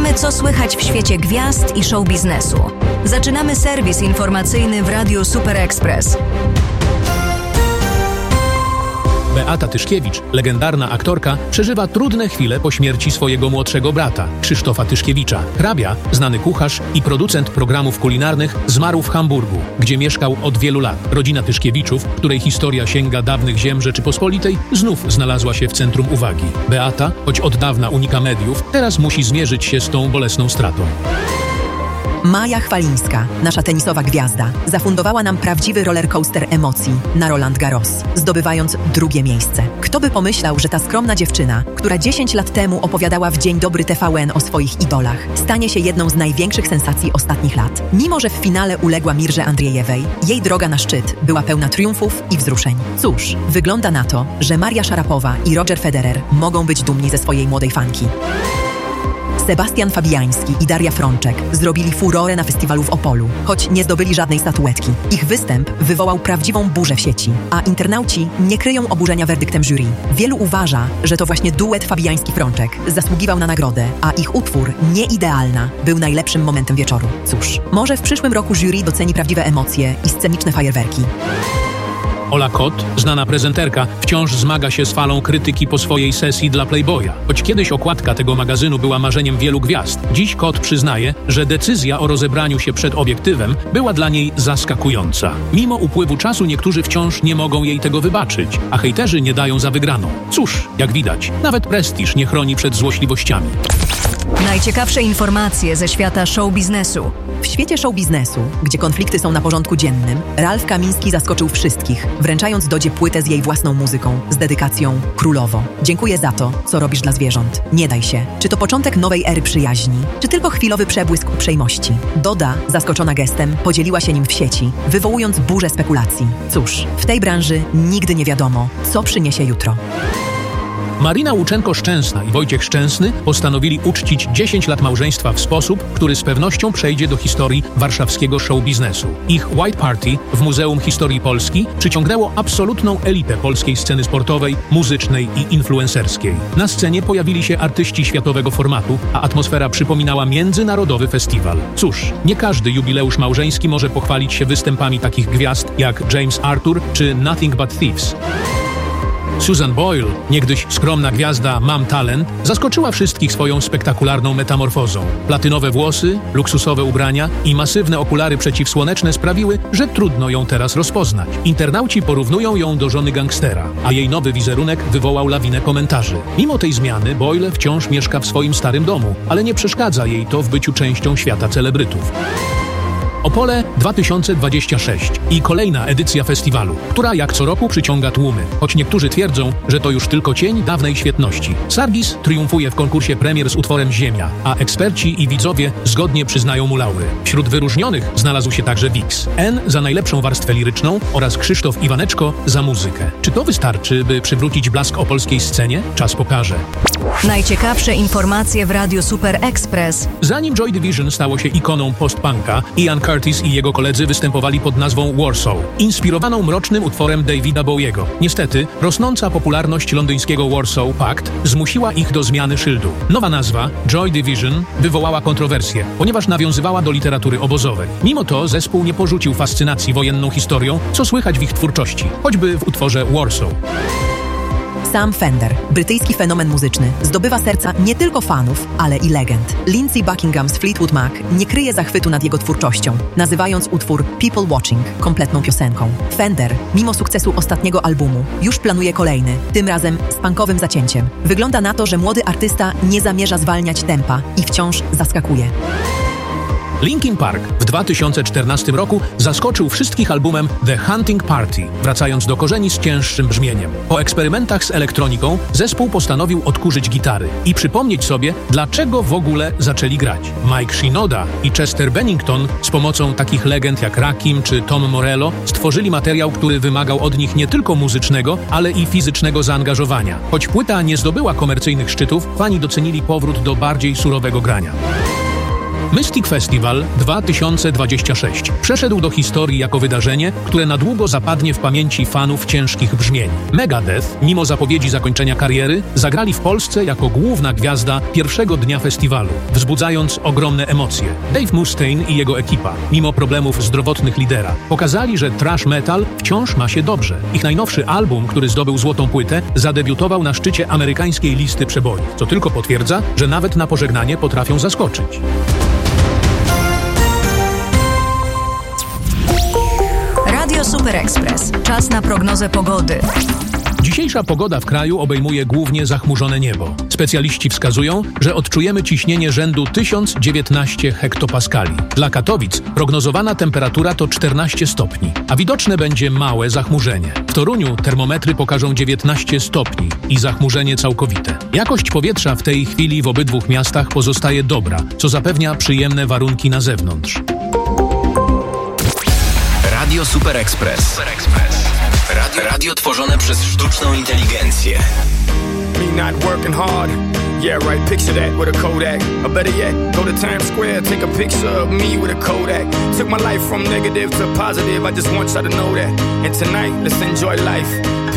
Sprawdzamy, co słychać w świecie gwiazd i show biznesu. Zaczynamy serwis informacyjny w Radiu Super Express. Beata Tyszkiewicz, legendarna aktorka, przeżywa trudne chwile po śmierci swojego młodszego brata, Krzysztofa Tyszkiewicza. Hrabia, znany kucharz i producent programów kulinarnych, zmarł w Hamburgu, gdzie mieszkał od wielu lat. Rodzina Tyszkiewiczów, której historia sięga dawnych ziem Rzeczypospolitej, znów znalazła się w centrum uwagi. Beata, choć od dawna unika mediów, teraz musi zmierzyć się z tą bolesną stratą. Maja Chwalińska, nasza tenisowa gwiazda, zafundowała nam prawdziwy rollercoaster emocji na Roland Garros, zdobywając 2. miejsce. Kto by pomyślał, że ta skromna dziewczyna, która 10 lat temu opowiadała w Dzień Dobry TVN o swoich idolach, stanie się jedną z największych sensacji ostatnich lat. Mimo że w finale uległa Mirze Andriejewej, jej droga na szczyt była pełna triumfów i wzruszeń. Cóż, wygląda na to, że Maria Szarapowa i Roger Federer mogą być dumni ze swojej młodej fanki. Sebastian Fabiański i Daria Frączek zrobili furorę na festiwalu w Opolu, choć nie zdobyli żadnej statuetki. Ich występ wywołał prawdziwą burzę w sieci, a internauci nie kryją oburzenia werdyktem jury. Wielu uważa, że to właśnie duet Fabiański-Frączek zasługiwał na nagrodę, a ich utwór Nieidealna był najlepszym momentem wieczoru. Cóż, może w przyszłym roku jury doceni prawdziwe emocje i sceniczne fajerwerki. Ola Kot, znana prezenterka, wciąż zmaga się z falą krytyki po swojej sesji dla Playboya. Choć kiedyś okładka tego magazynu była marzeniem wielu gwiazd, dziś Kot przyznaje, że decyzja o rozebraniu się przed obiektywem była dla niej zaskakująca. Mimo upływu czasu niektórzy wciąż nie mogą jej tego wybaczyć, a hejterzy nie dają za wygraną. Cóż, jak widać, nawet prestiż nie chroni przed złośliwościami. Najciekawsze informacje ze świata show biznesu. W świecie show biznesu, gdzie konflikty są na porządku dziennym, Ralf Kamiński zaskoczył wszystkich, wręczając Dodzie płytę z jej własną muzyką, z dedykacją Królowo. Dziękuję za to, co robisz dla zwierząt. Nie daj się. Czy to początek nowej ery przyjaźni, czy tylko chwilowy przebłysk uprzejmości? Doda, zaskoczona gestem, podzieliła się nim w sieci, wywołując burzę spekulacji. Cóż, w tej branży nigdy nie wiadomo, co przyniesie jutro. Marina Łuczenko-Szczęsna i Wojciech Szczęsny postanowili uczcić 10 lat małżeństwa w sposób, który z pewnością przejdzie do historii warszawskiego show biznesu. Ich White Party w Muzeum Historii Polski przyciągnęło absolutną elitę polskiej sceny sportowej, muzycznej i influencerskiej. Na scenie pojawili się artyści światowego formatu, a atmosfera przypominała międzynarodowy festiwal. Cóż, nie każdy jubileusz małżeński może pochwalić się występami takich gwiazd jak James Arthur czy Nothing But Thieves. Susan Boyle, niegdyś skromna gwiazda Mam Talent, zaskoczyła wszystkich swoją spektakularną metamorfozą. Platynowe włosy, luksusowe ubrania i masywne okulary przeciwsłoneczne sprawiły, że trudno ją teraz rozpoznać. Internauci porównują ją do żony gangstera, a jej nowy wizerunek wywołał lawinę komentarzy. Mimo tej zmiany Boyle wciąż mieszka w swoim starym domu, ale nie przeszkadza jej to w byciu częścią świata celebrytów. Opole 2026 i kolejna edycja festiwalu, która jak co roku przyciąga tłumy, choć niektórzy twierdzą, że to już tylko cień dawnej świetności. Sargis triumfuje w konkursie premier z utworem Ziemia, a eksperci i widzowie zgodnie przyznają mu laury. Wśród wyróżnionych znalazł się także Wix, N za najlepszą warstwę liryczną oraz Krzysztof Iwaneczko za muzykę. Czy to wystarczy, by przywrócić blask opolskiej scenie? Czas pokaże. Najciekawsze informacje w Radiu Super Express. Zanim Joy Division stało się ikoną post-punka, Ian Curtis i jego koledzy występowali pod nazwą Warsaw, inspirowaną mrocznym utworem Davida Bowiego. Niestety, rosnąca popularność londyńskiego Warsaw Pact zmusiła ich do zmiany szyldu. Nowa nazwa, Joy Division, wywołała kontrowersję, ponieważ nawiązywała do literatury obozowej. Mimo to zespół nie porzucił fascynacji wojenną historią, co słychać w ich twórczości, choćby w utworze Warsaw. Sam Fender, brytyjski fenomen muzyczny, zdobywa serca nie tylko fanów, ale i legend. Lindsey Buckingham z Fleetwood Mac nie kryje zachwytu nad jego twórczością, nazywając utwór People Watching kompletną piosenką. Fender, mimo sukcesu ostatniego albumu, już planuje kolejny, tym razem z punkowym zacięciem. Wygląda na to, że młody artysta nie zamierza zwalniać tempa i wciąż zaskakuje. Linkin Park w 2014 roku zaskoczył wszystkich albumem The Hunting Party, wracając do korzeni z cięższym brzmieniem. Po eksperymentach z elektroniką zespół postanowił odkurzyć gitary i przypomnieć sobie, dlaczego w ogóle zaczęli grać. Mike Shinoda i Chester Bennington z pomocą takich legend jak Rakim czy Tom Morello stworzyli materiał, który wymagał od nich nie tylko muzycznego, ale i fizycznego zaangażowania. Choć płyta nie zdobyła komercyjnych szczytów, fani docenili powrót do bardziej surowego grania. Mystic Festival 2026 przeszedł do historii jako wydarzenie, które na długo zapadnie w pamięci fanów ciężkich brzmień. Megadeth, mimo zapowiedzi zakończenia kariery, zagrali w Polsce jako główna gwiazda pierwszego dnia festiwalu, wzbudzając ogromne emocje. Dave Mustaine i jego ekipa, mimo problemów zdrowotnych lidera, pokazali, że thrash metal wciąż ma się dobrze. Ich najnowszy album, który zdobył złotą płytę, zadebiutował na szczycie amerykańskiej listy przebojów, co tylko potwierdza, że nawet na pożegnanie potrafią zaskoczyć. Radio Super Express. Czas na prognozę pogody. Dzisiejsza pogoda w kraju obejmuje głównie zachmurzone niebo. Specjaliści wskazują, że odczujemy ciśnienie rzędu 1019 hektopaskali. Dla Katowic prognozowana temperatura to 14 stopni, a widoczne będzie małe zachmurzenie. W Toruniu termometry pokażą 19 stopni i zachmurzenie całkowite. Jakość powietrza w tej chwili w obydwu miastach pozostaje dobra, co zapewnia przyjemne warunki na zewnątrz. Radio Super Express. Radio tworzone przez sztuczną inteligencję. Me not working hard. Yeah, right, picture that with a Kodak. Or better yet, go to Times Square, take a picture of me with a Kodak. Took my life from negative to positive, I just want y'all to know that. And tonight, let's enjoy life.